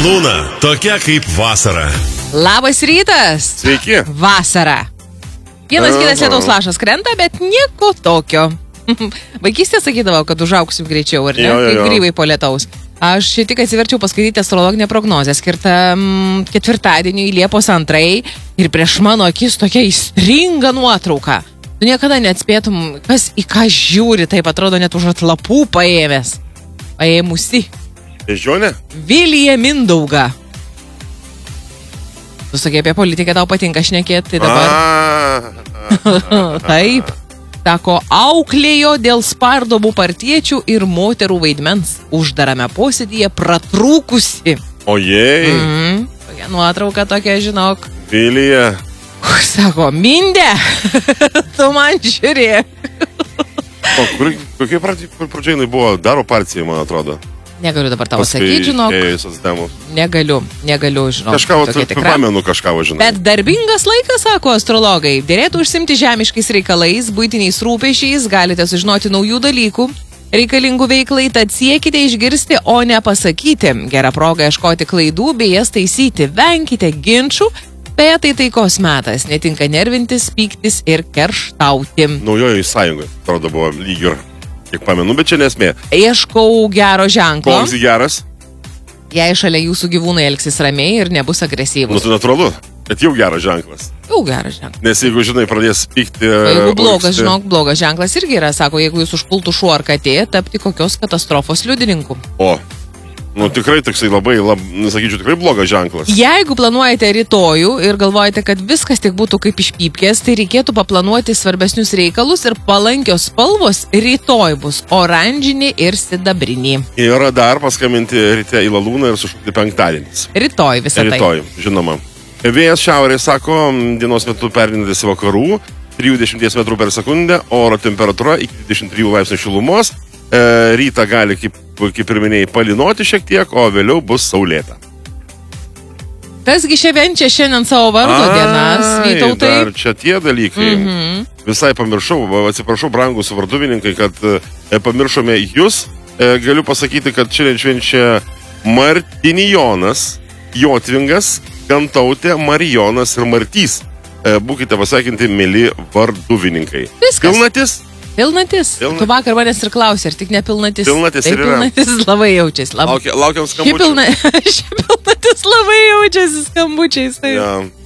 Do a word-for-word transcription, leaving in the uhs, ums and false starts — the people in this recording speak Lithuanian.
malūną, tokia kaip vasara. Labas rytas. Sveiki. Vasara. Vienas kitas lietaus lašas krenta, bet nieko tokio. Vaikystė sakydavo, kad užaugsim greičiau, ar ne? Jo, jo, jo. Kaip grybai po lietaus. Aš tik atsiverčiau paskaityti astrologinę prognozę skirtą mm, ketvirtadieniui Liepos antrai ir prieš mano akis tokia įstringa nuotrauka. Tu niekada neatspėtum, kas į ką žiūri, taip atrodo net už atlapų paėmęs. Paėmusi. Bežionė? Vilija Mindauga. Tu sakai apie politiką, tau patinka šnekėti, tai dabar... Taip. Sako, auklėjo dėl spardomų partiečių ir moterų vaidmens. Uždarame posėdyje pratrūkusi. Ojei. Mhm. Tokia nuotrauka tokia, žinok. Vilija. Sako, Mindė, tu man žiūrėk. O kur, kokie pradžiai jinai buvo? Daro partijai, man atrodo. Negaliu dabar tau sakyti, žinok. Negaliu, negaliu, žinok. Kažką, pamenu kažką, žinok. Bet darbingas laikas, sako astrologai. Dėrėtų užsimti žemiškais reikalais, buitiniais rūpešiais, galite sužinoti naujų dalykų, reikalingų veiklai, tad siekite išgirsti, o ne pasakyti. Gera proga ieškoti klaidų bei jas taisyti. Venkite ginčių, bet tai taikos metas. Netinka nervintis, pyktis ir kerštauti. Naujojoje sąjungoje, atrodo, buvo lyg ir, kiek pamenu, bet čia nesmė. Ieškau gero ženklo. Koks geras? Jei šalia jūsų gyvūnai elgsis ramiai ir nebus agresyvus. Nu, tai natūralu, bet jau geras ženklas. Jau geras ženklas. Nes jeigu, žinai, pradės pykti... O jeigu blogas, urgsti... žinok, blogas ženklas irgi yra, sako, jeigu jūs užpultų šuo ar katė, tapti kokios katastrofos liudininku. O, nu tikrai toksai labai, lab, nesakyčiau, tikrai blogas ženklas. Jeigu planuojate rytojų ir galvojate, kad viskas tik būtų kaip iš pypkės, tai reikėtų paplanuoti svarbesnius reikalus ir palankios spalvos rytoj bus oranžinė ir sidabrinė. Ir dar paskambinti ryte į Lalūną ir sušaukti penktadienis. Rytoj visą tai. Rytoj, žinoma. Vėjas šiaurės, sako, dienos metu perinantis vakarų, trisdešimt metrų per sekundę, oro temperatūra iki dvidešimt trijų laipsnių šilumos. E, rytą gali, kaip, kaip ir minėjai, palinoti šiek tiek, o vėliau bus saulėta. Kasgi švenčia šiandien savo vardo dienas, Vytautai? Dar čia tie dalykai. Mhm. Visai pamiršau, atsiprašau, brangus varduvininkai, kad e, pamiršome jūs. E, galiu pasakyti, kad šiandien švenčia Martinijonas, Jotvingas, Gantautė, Marijonas ir Martys. E, būkite pasveikinti, mėly varduvininkai. Viskas. Pilnatis? Pilnatis. Pilnatis. Tu vakar manęs ir klausė, ar tik ne pilnatis. Pilnatis tai ir yra. Pilnatis labai jaučiasi. Lab... Laukia, laukiam Ši, skambučių. pilna... Ši pilnatis labai jaučiasi skambučiais. Tai... Ja.